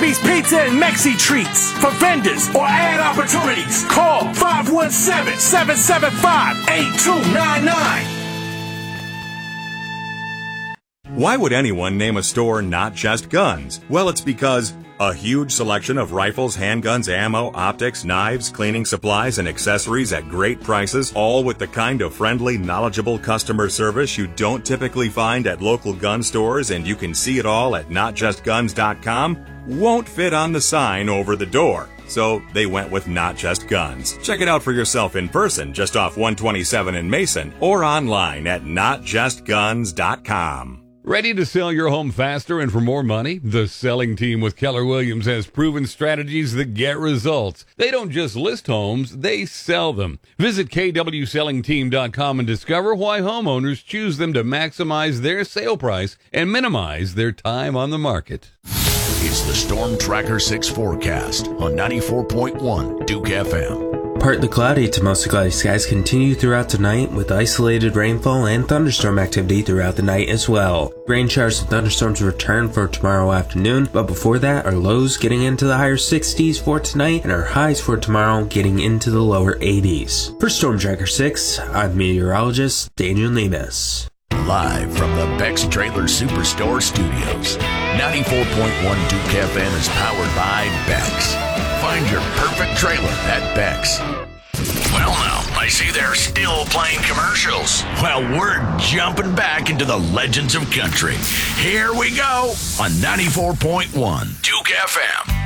Applebee's Pizza and Mexi Treats. For vendors or ad opportunities, call 517-775-8299. Why would anyone name a store Not Just Guns? Well, it's because a huge selection of rifles, handguns, ammo, optics, knives, cleaning supplies, and accessories at great prices, all with the kind of friendly, knowledgeable customer service you don't typically find at local gun stores, and you can see it all at NotJustGuns.com, won't fit on the sign over the door. So they went with Not Just Guns. Check it out for yourself in person, just off 127 in Mason, or online at NotJustGuns.com. Ready to sell your home faster and for more money? The selling team with Keller Williams has proven strategies that get results. They don't just list homes, they sell them. Visit kwsellingteam.com and discover why homeowners choose them to maximize their sale price and minimize their time on the market. It's the Storm Tracker 6 forecast on 94.1 Duke FM. Partly cloudy to mostly cloudy skies continue throughout tonight with isolated rainfall and thunderstorm activity throughout the night as well. Rain showers and thunderstorms return for tomorrow afternoon, but before that, our lows getting into the higher 60s for tonight and our highs for tomorrow getting into the lower 80s. For Storm Tracker 6, I'm meteorologist Daniel Nemes. Live from the Beck's Trailer Superstore Studios, 94.1 Duke FM is powered by Beck's. Find your perfect trailer at Beck's. Well, now, I see they're still playing commercials. Well, we're jumping back into the legends of country. Here we go on 94.1 Duke FM.